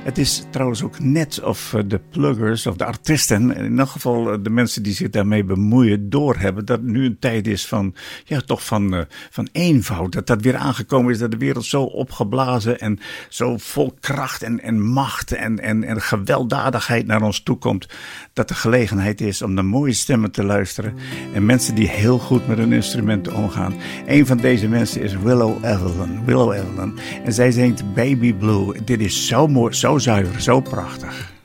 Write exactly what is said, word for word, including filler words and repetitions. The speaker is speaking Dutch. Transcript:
Het is trouwens ook net of de pluggers of de artiesten, in elk geval de mensen die zich daarmee bemoeien, doorhebben dat het nu een tijd is van, ja, toch van, uh, van eenvoud. Dat dat weer aangekomen is, dat de wereld zo opgeblazen en zo vol kracht en, en macht en, en, en gewelddadigheid naar ons toe komt, dat er gelegenheid is om naar mooie stemmen te luisteren en mensen die heel goed met hun instrumenten omgaan. Een van deze mensen is Willow Evelyn. Willow Evelyn. En zij zingt Baby Blue. Dit is zo mooi, zo zuiver, zo prachtig.